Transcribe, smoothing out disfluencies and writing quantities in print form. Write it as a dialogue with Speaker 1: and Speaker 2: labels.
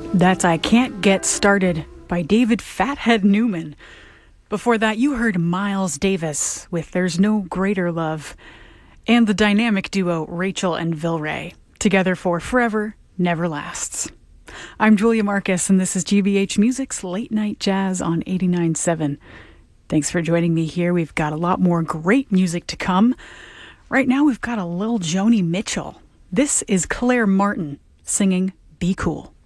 Speaker 1: That's I Can't Get Started by David Fathead Newman. Before that, you heard Miles Davis with There's No Greater Love, and the dynamic duo Rachel and Vilray, together for Forever Never Lasts. I'm Julia Marcus, and this is GBH Music's Late Night Jazz on 89.7. Thanks for joining me here. We've got a lot more great music to come. Right now, we've got a little Joni Mitchell. This is Claire Martin singing Be Cool.